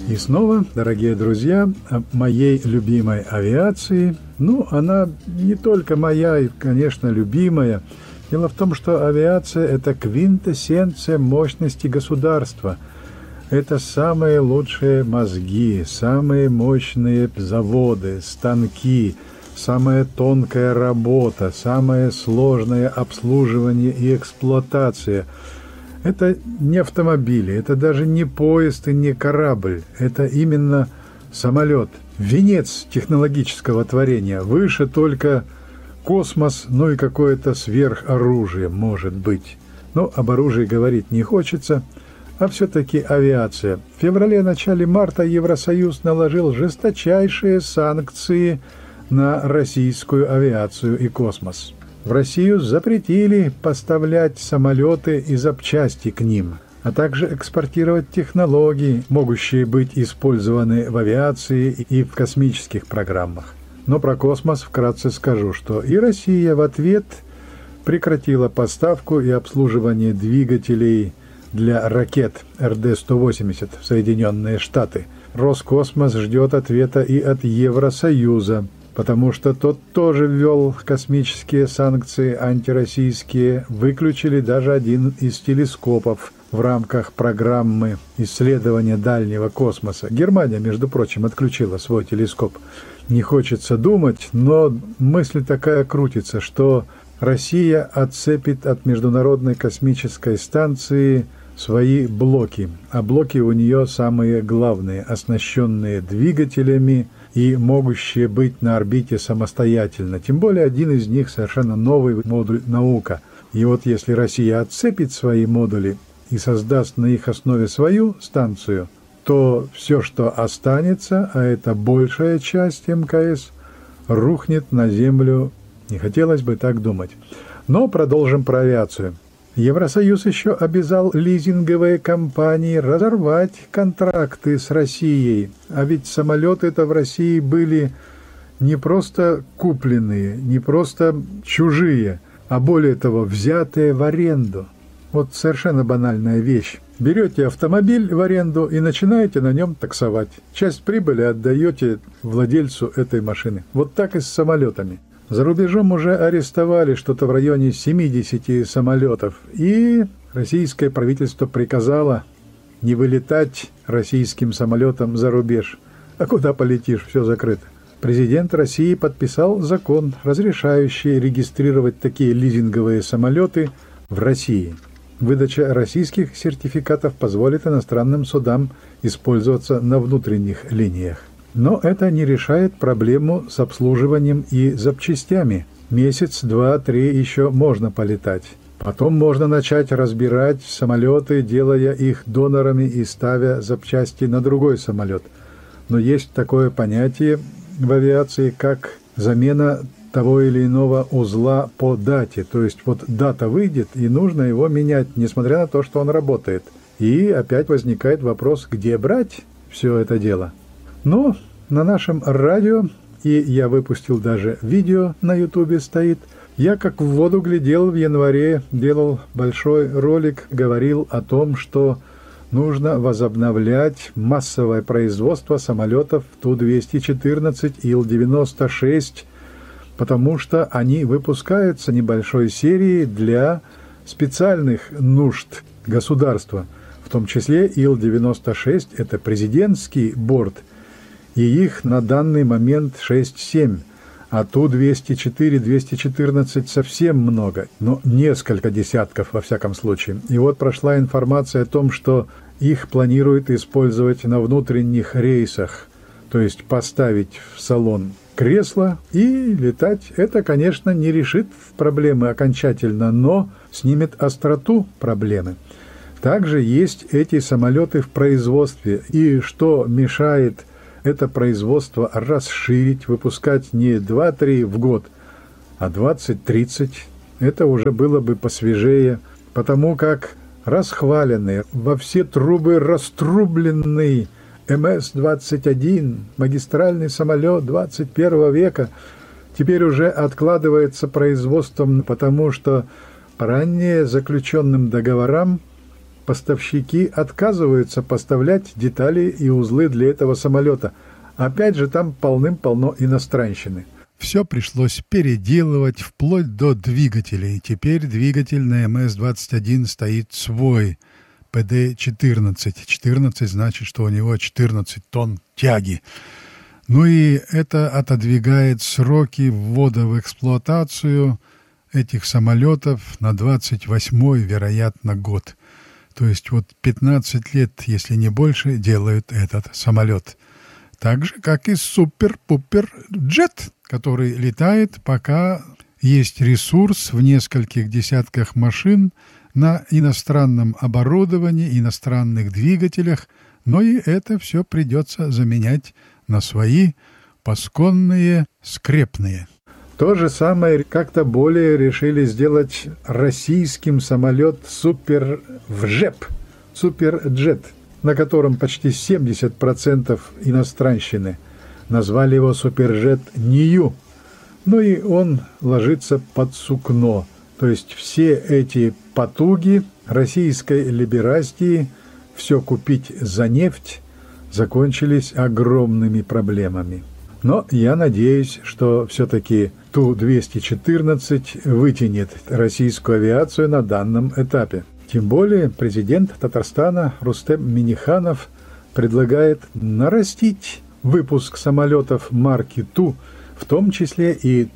И снова, дорогие друзья, о моей любимой авиации. Она не только моя и, конечно, любимая. Дело в том, что авиация – это квинтэссенция мощности государства. Это самые лучшие мозги, самые мощные заводы, станки, самая тонкая работа, самое сложное обслуживание и эксплуатация. Это не автомобили, это даже не поезд и не корабль. Это именно самолет. Венец технологического творения. Выше только космос, и какое-то сверхоружие, может быть. Но об оружии говорить не хочется, а все-таки авиация. В феврале-начале марта Евросоюз наложил жесточайшие санкции на российскую авиацию и космос. В Россию запретили поставлять самолеты и запчасти к ним, а также экспортировать технологии, могущие быть использованы в авиации и в космических программах. Но про космос вкратце скажу, что и Россия в ответ прекратила поставку и обслуживание двигателей для ракет РД-180 в Соединенные Штаты. Роскосмос ждет ответа и от Евросоюза, потому что тот тоже ввел космические санкции антироссийские, выключили даже один из телескопов в рамках программы исследования дальнего космоса. Германия, между прочим, отключила свой телескоп. Не хочется думать, но мысль такая крутится, что Россия отцепит от Международной космической станции свои блоки, а блоки у нее самые главные, оснащенные двигателями и могущие быть на орбите самостоятельно. Тем более один из них совершенно новый модуль «Наука». И вот если Россия отцепит свои модули и создаст на их основе свою станцию, то все, что останется, а это большая часть МКС, рухнет на землю. Не хотелось бы так думать. Но продолжим про авиацию. Евросоюз еще обязал лизинговые компании разорвать контракты с Россией. А ведь самолеты-то в России были не просто купленные, не просто чужие, а более того, взятые в аренду. Вот совершенно банальная вещь. Берете автомобиль в аренду и начинаете на нем таксовать. Часть прибыли отдаете владельцу этой машины. Вот так и с самолетами. За рубежом уже арестовали что-то в районе 70 самолетов, и российское правительство приказало не вылетать российским самолетам за рубеж. А куда полетишь, все закрыто. Президент России подписал закон, разрешающий регистрировать такие лизинговые самолеты в России. Выдача российских сертификатов позволит иностранным судам использоваться на внутренних линиях. Но это не решает проблему с обслуживанием и запчастями. Месяц, два, три еще можно полетать. Потом можно начать разбирать самолеты, делая их донорами и ставя запчасти на другой самолет. Но есть такое понятие в авиации, как замена того или иного узла по дате. То есть вот дата выйдет, и нужно его менять, несмотря на то, что он работает. И опять возникает вопрос, где брать все это дело. Но на нашем радио, и я выпустил даже видео на ютубе стоит, я как в воду глядел в январе, делал большой ролик, говорил о том, что нужно возобновлять массовое производство самолетов Ту-214, Ил-96, потому что они выпускаются небольшой серией для специальных нужд государства. В том числе Ил-96 – это президентский борт, и их на данный момент 6-7, а Ту-204, 214 совсем много, но несколько десятков во всяком случае. И вот прошла информация о том, что их планируют использовать на внутренних рейсах, то есть поставить в салон кресло и летать. Это, конечно, не решит проблемы окончательно, но снимет остроту проблемы. Также есть эти самолеты в производстве, и что мешает это производство расширить, выпускать не 2-3 в год, а 20-30. Это уже было бы посвежее, потому как расхваленный, во все трубы раструбленный МС-21, магистральный самолет 21 века, теперь уже откладывается производством, потому что по ранее заключенным договорам поставщики отказываются поставлять детали и узлы для этого самолета. Опять же, там полным-полно иностранщины. Все пришлось переделывать вплоть до двигателей. Теперь двигатель на МС-21 стоит свой, ПД-14. 14 значит, что у него 14 тонн тяги. Ну и это отодвигает сроки ввода в эксплуатацию этих самолетов на 28-й, вероятно, год. То есть вот 15 лет, если не больше, делают этот самолет. Так же, как и супер-пупер-джет, который летает, пока есть ресурс в нескольких десятках машин на иностранном оборудовании, иностранных двигателях, но и это все придется заменять на свои пасконные, скрепные. То же самое как-то более решили сделать российским самолет Суперджет, на котором почти 70% иностранщины. Назвали его Суперджет Нью. Ну и он ложится под сукно. То есть все эти потуги российской либерастии все купить за нефть закончились огромными проблемами. Но я надеюсь, что все-таки Ту-214 вытянет российскую авиацию на данном этапе. Тем более президент Татарстана Рустем Минниханов предлагает нарастить выпуск самолетов марки Ту, в том числе и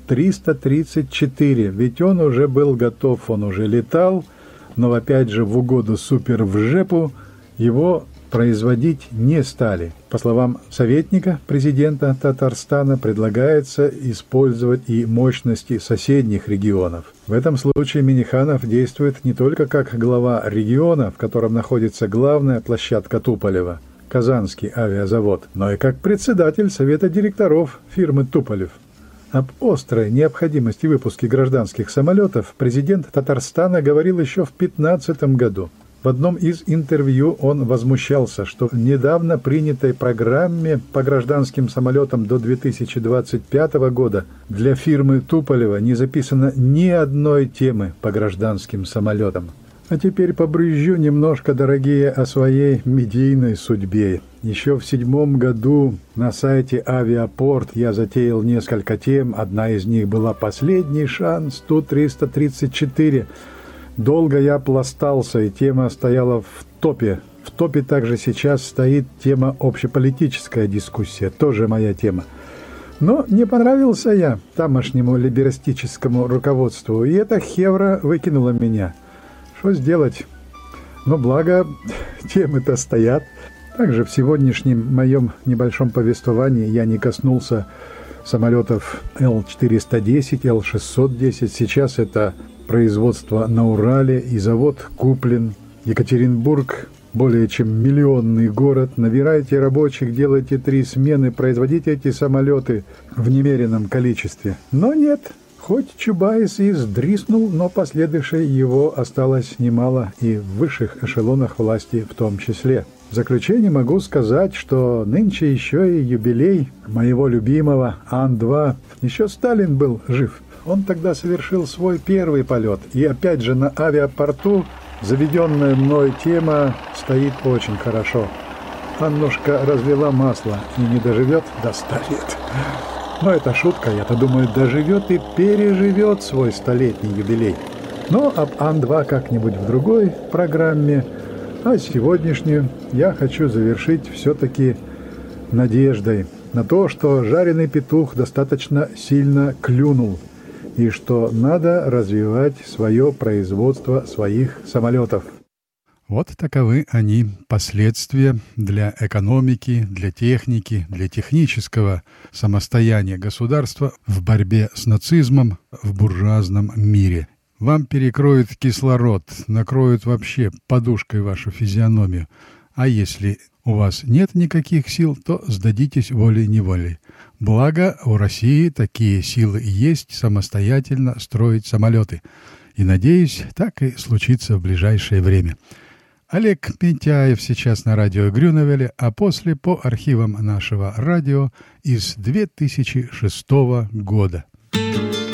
Ту-334, ведь он уже был готов, он уже летал, но опять же в угоду Суперджету его производить не стали. По словам советника президента Татарстана, предлагается использовать и мощности соседних регионов. В этом случае Минниханов действует не только как глава региона, в котором находится главная площадка Туполева, Казанский авиазавод, но и как председатель совета директоров фирмы Туполев. Об острой необходимости выпуска гражданских самолетов президент Татарстана говорил еще в 2015 году. В одном из интервью он возмущался, что в недавно принятой программе по гражданским самолетам до 2025 года для фирмы Туполева не записано ни одной темы по гражданским самолетам. А теперь побрызжу немножко, дорогие, о своей медийной судьбе. Еще в 2007 году на сайте «Авиапорт» я затеял несколько тем. Одна из них была «Последний шанс Ту-334». Долго я пластался, и тема стояла в топе. В топе также сейчас стоит тема «Общеполитическая дискуссия», тоже моя тема. Но не понравился я тамошнему либерастическому руководству, и эта хевра выкинула меня. Что сделать? Но благо темы-то стоят. Также в сегодняшнем моем небольшом повествовании я не коснулся самолетов Л-410, Л-610. Сейчас это производство на Урале, и завод куплен. Екатеринбург – более чем миллионный город. Набирайте рабочих, делайте 3 смены, производите эти самолеты в немеренном количестве. Но нет, хоть Чубайс и сдриснул, но последующей его осталось немало, и в высших эшелонах власти в том числе. В заключение могу сказать, что нынче еще и юбилей моего любимого Ан-2. Еще Сталин был жив. Он тогда совершил свой первый полет. И опять же на авиапорту заведенная мной тема стоит очень хорошо. Аннушка разлила масло и не доживет до 100 лет. Но это шутка, я-то думаю, доживет и переживет свой 100-летний юбилей. Но об Ан-2 как-нибудь в другой программе. А сегодняшнюю я хочу завершить все-таки надеждой на то, что жареный петух достаточно сильно клюнул, и что надо развивать свое производство своих самолетов. Вот таковы они, последствия для экономики, для техники, для технического самостояния государства в борьбе с нацизмом в буржуазном мире. Вам перекроют кислород, накроют вообще подушкой вашу физиономию. А если у вас нет никаких сил, то сдадитесь волей-неволей. Благо, у России такие силы есть самостоятельно строить самолеты. И, надеюсь, так и случится в ближайшее время. Олег Митяев сейчас на радио Грюневеле, а после по архивам нашего радио из 2006 года.